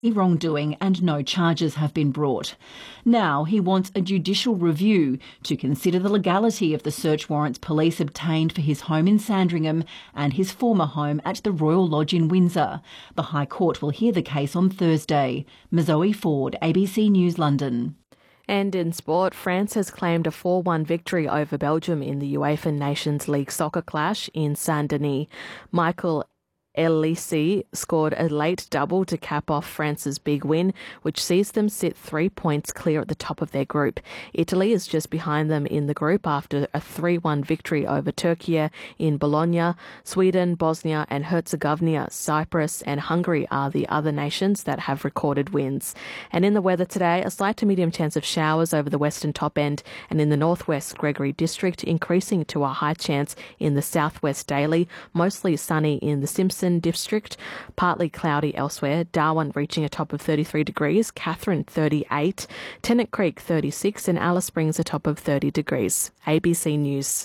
wrongdoing and no charges have been brought. Now he wants a judicial review to consider the legality of the search warrants police obtained for his home in Sandringham and his former home at the Royal Lodge in Windsor. The High Court will hear the case on Thursday. Mazoe Ford, ABC News, London. And in sport, France has claimed a 4-1 victory over Belgium in the UEFA Nations League soccer clash in Saint-Denis. Michael Elise scored a late double to cap off France's big win, which sees them sit 3 points clear at the top of their group. Italy is just behind them in the group after a 3-1 victory over Turkey in Bologna. Sweden, Bosnia and Herzegovina, Cyprus and Hungary are the other nations that have recorded wins. And in the weather today, a slight to medium chance of showers over the western top end and in the northwest Gregory district, increasing to a high chance in the southwest Daly, mostly sunny in the Simpson district, partly cloudy elsewhere. Darwin reaching a top of 33 degrees, Katherine 38, Tennant Creek 36 and Alice Springs a top of 30 degrees. ABC News.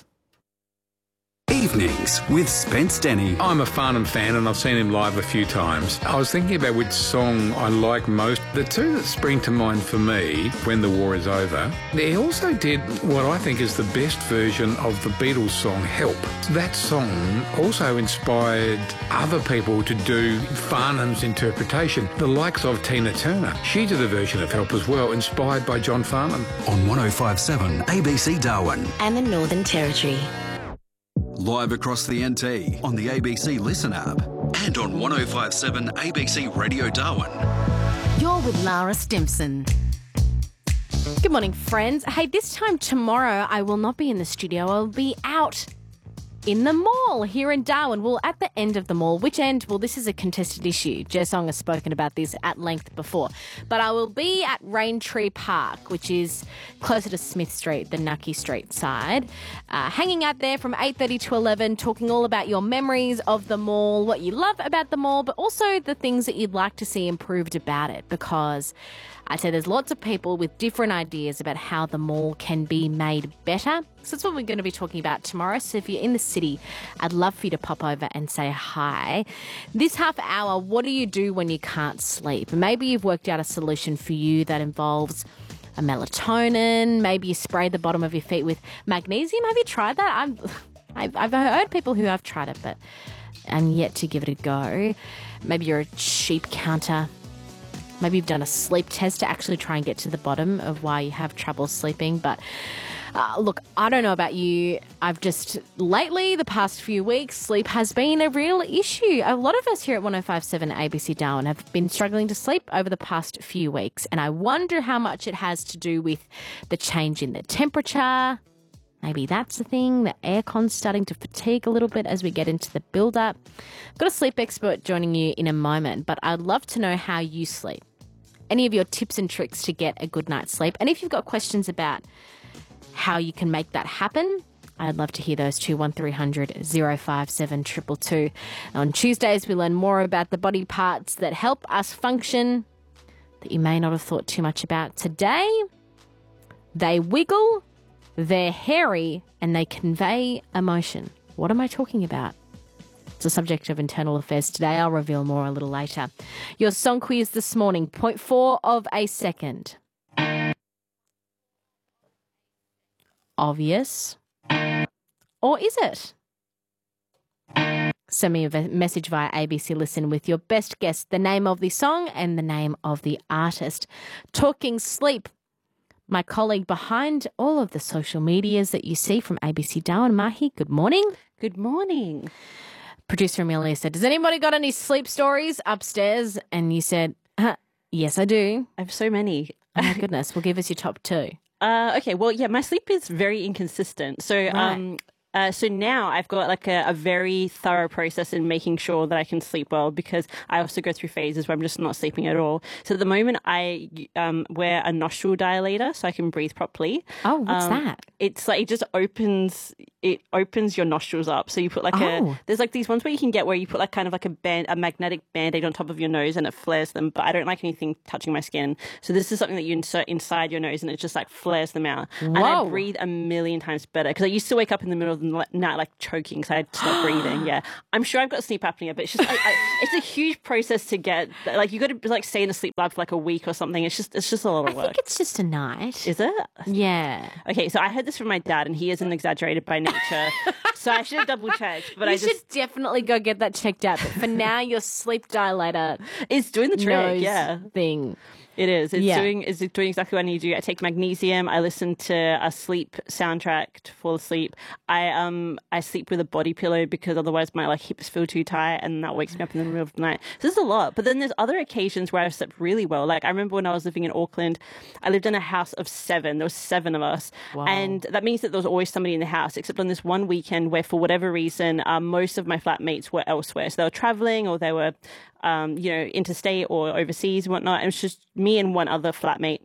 Evenings with Spence Denny. I'm a Farnham fan and I've seen him live a few times. I was thinking about which song I like most. The two that spring to mind for me, When the War Is Over, he also did what I think is the best version of the Beatles song Help. That song also inspired other people to do Farnham's interpretation, the likes of Tina Turner. She did a version of Help as well, inspired by John Farnham. On 105.7 ABC Darwin. And the Northern Territory. Live across the NT on the ABC Listen app and on 105.7 ABC Radio Darwin. You're with Lara Stimson. Good morning, friends. Hey, this time tomorrow I will not be in the studio. I'll be out in the mall here in Darwin. Well, at the end of the mall. Which end? Well, this is a contested issue. Jesong has spoken about this at length before. But I will be at Raintree Park, which is closer to Smith Street, the Nucky Street side, hanging out there from 8:30 to 11, talking all about your memories of the mall, what you love about the mall, but also the things that you'd like to see improved about it, because I say there's lots of people with different ideas about how the mall can be made better. So that's what we're going to be talking about tomorrow. So if you're in the city, I'd love for you to pop over and say hi. This half hour, what do you do when you can't sleep? Maybe you've worked out a solution for you that involves a melatonin. Maybe you spray the bottom of your feet with magnesium. Have you tried that? I've heard people who have tried it, but I'm yet to give it a go. Maybe you're a sheep counter. Maybe you've done a sleep test to actually try and get to the bottom of why you have trouble sleeping. But look, I don't know about you. I've just lately, the past few weeks, sleep has been a real issue. A lot of us here at 105.7 ABC Darwin have been struggling to sleep over the past few weeks. And I wonder how much it has to do with the change in the temperature. Maybe that's the thing. The aircon's starting to fatigue a little bit as we get into the build-up. I've got a sleep expert joining you in a moment, but I'd love to know how you sleep. Any of your tips and tricks to get a good night's sleep. And if you've got questions about how you can make that happen, I'd love to hear those too. 1300 057 222. On Tuesdays, we learn more about the body parts that help us function that you may not have thought too much about. Today, they wiggle, they're hairy, and they convey emotion. What am I talking about? It's the subject of internal affairs today. I'll reveal more a little later. Your song quiz this morning, 0.4 of a second. Obvious? Or is it? Send me a message via ABC Listen with your best guess, the name of the song and the name of the artist. Talking sleep. My colleague behind all of the social medias that you see from ABC Darwin, Mahi, good morning. Good morning. Producer Amelia said, has anybody got any sleep stories upstairs? And you said, yes, I do. I have so many. Oh my goodness. Well, give us your top two. Okay. Well, yeah, my sleep is very inconsistent. So, Right. So now I've got like a very thorough process in making sure that I can sleep well, because I also go through phases where I'm just not sleeping at all. So at the moment I wear a nostril dilator so I can breathe properly. Oh, what's that? It's like it opens your nostrils up. So you put like there's like these ones where you can get where you put like kind of like a magnetic band-aid on top of your nose and it flares them. But I don't like anything touching my skin. So this is something that you insert inside your nose and it just like flares them out. Whoa. And I breathe a million times better, because I used to wake up in the middle of the the night, like choking because I had stopped breathing. Yeah, I'm sure I've got sleep apnea, but it's just it's a huge process to get. Like you got to like stay in a sleep lab for like a week or something. It's just a lot of work. I think it's just a night. Is it? Yeah. Okay, so I heard this from my dad, and he isn't exaggerated by nature. So I should have double checked. But you should definitely go get that checked out. But for now, your sleep dilator is doing the trick. Thing. It is. It's doing exactly what I need to do. I take magnesium. I listen to a sleep soundtrack to fall asleep. I sleep with a body pillow because otherwise my like hips feel too tight and that wakes me up in the middle of the night. So there's a lot. But then there's other occasions where I've slept really well. Like I remember when I was living in Auckland, I lived in a house of 7. There was 7 of us. Wow. And that means that there was always somebody in the house, except on this one weekend where for whatever reason, most of my flatmates were elsewhere. So they were traveling or they were interstate or overseas and whatnot. It was just me and one other flatmate.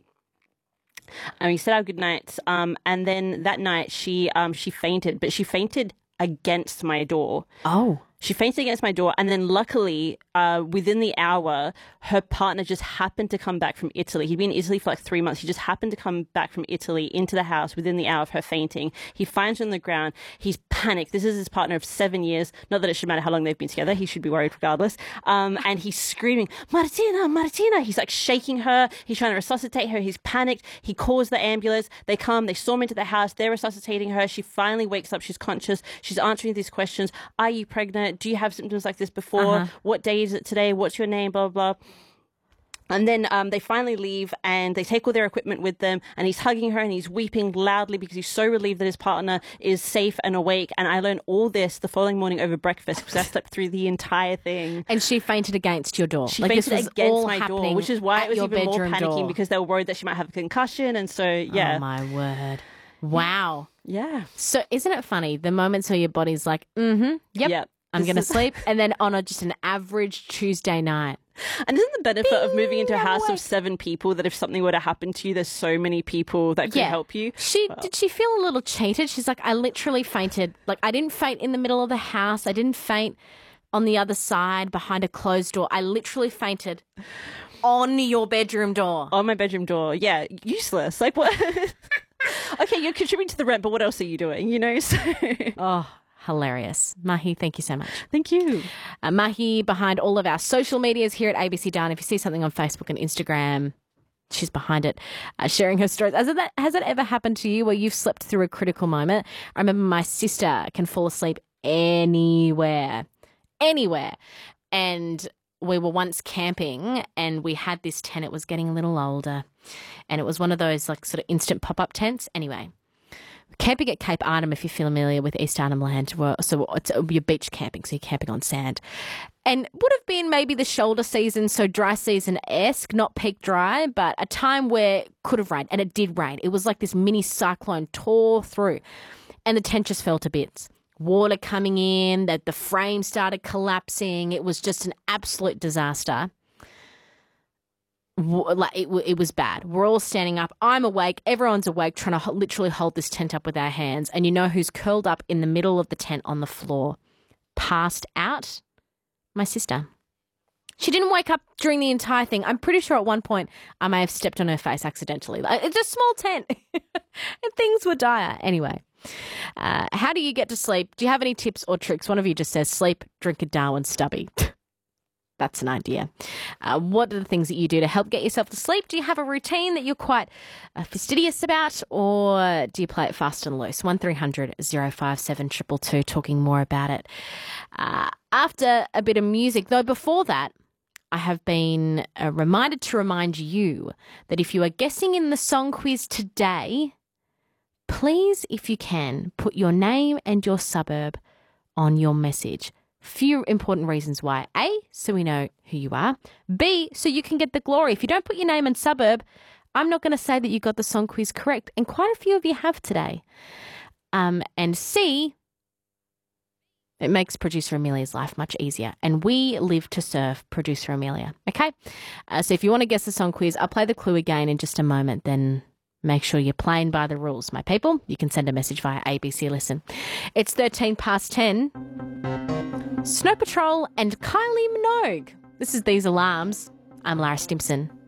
And we said our good nights. And then that night she fainted, but she fainted against my door. Oh. She fainted against my door, and then luckily, within the hour, her partner just happened to come back from Italy. He'd been in Italy for like 3 months. He just happened to come back from Italy into the house within the hour of her fainting. He finds her on the ground. He's panicked. This is his partner of 7 years. Not that it should matter how long they've been together. He should be worried regardless. And he's screaming, Martina, Martina. He's like shaking her. He's trying to resuscitate her. He's panicked. He calls the ambulance. They come. They storm into the house. They're resuscitating her. She finally wakes up. She's conscious. She's answering these questions. Are you pregnant? Do you have symptoms like this before? What day is it today? What's your name? Blah, blah, blah. And then they finally leave and they take all their equipment with them, and he's hugging her and he's weeping loudly because he's so relieved that his partner is safe and awake. And I learned all this the following morning over breakfast because I slept through the entire thing. And she fainted against your door. She fainted against my door, which is why it was even more panicking because they were worried that she might have a concussion. And so, yeah. Oh, my word. Wow. Yeah. So isn't it funny? The moments where your body's like, yep. I'm going to sleep. And then on just an average Tuesday night. And isn't the benefit of moving into a house of 7 people that if something were to happen to you, there's so many people that could help you? Did she feel a little cheated? She's like, I literally fainted. Like, I didn't faint in the middle of the house. I didn't faint on the other side behind a closed door. I literally fainted on your bedroom door. On my bedroom door. Yeah. Useless. Like, what? Okay, you're contributing to the rent, but what else are you doing? You know? So... Oh. Hilarious. Mahi, thank you so much. Thank you. Mahi behind all of our social medias here at ABC Darn. If you see something on Facebook and Instagram, she's behind it, sharing her stories. Has that ever happened to you where you've slept through a critical moment? I remember my sister can fall asleep anywhere. And we were once camping and we had this tent. It was getting a little older and it was one of those like sort of instant pop-up tents. Anyway, camping at Cape Arnhem, if you're familiar with East Arnhem Land, so it's your beach camping, so you're camping on sand. And would have been maybe the shoulder season, so dry season-esque, not peak dry, but a time where it could have rained, and it did rain. It was like this mini cyclone tore through, and the tent just fell to bits. Water coming in, the frame started collapsing. It was just an absolute disaster. Like it was bad. We're all standing up. I'm awake. Everyone's awake, trying to literally hold this tent up with our hands. And you know who's curled up in the middle of the tent on the floor, passed out? My sister. She didn't wake up during the entire thing. I'm pretty sure at one point I may have stepped on her face accidentally. It's a small tent, and things were dire. Anyway, how do you get to sleep? Do you have any tips or tricks? One of you just says sleep, drink a Darwin stubby. That's an idea. What are the things that you do to help get yourself to sleep? Do you have a routine that you're quite fastidious about, or do you play it fast and loose? 1300 057 222, talking more about it. After a bit of music, though before that, I have been reminded to remind you that if you are guessing in the song quiz today, please, if you can, put your name and your suburb on your message. Few important reasons why. A, so we know who you are. B, so you can get the glory. If you don't put your name and suburb, I'm not going to say that you got the song quiz correct. And quite a few of you have today. And C, it makes producer Amelia's life much easier. And we live to serve producer Amelia. Okay? So if you want to guess the song quiz, I'll play the clue again in just a moment. Then make sure you're playing by the rules, my people. You can send a message via ABC Listen. It's 10:13. Snow Patrol and Kylie Minogue. This is These Alarms. I'm Lara Stimson.